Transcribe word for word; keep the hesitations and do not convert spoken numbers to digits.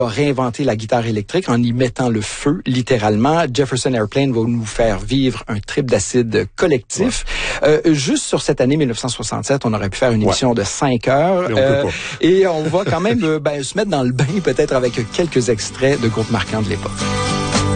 a réinventé la guitare électrique en y mettant le feu, littéralement. Jefferson Airplane va nous faire vivre un trip d'acide collectif. Ouais. Euh, juste sur cette année mille neuf cent soixante-sept, on aurait pu faire une émission ouais. de cinq heures. On euh, et on va quand même euh, ben, se mettre dans le bain peut-être avec quelques extraits de groupes marquants de l'époque.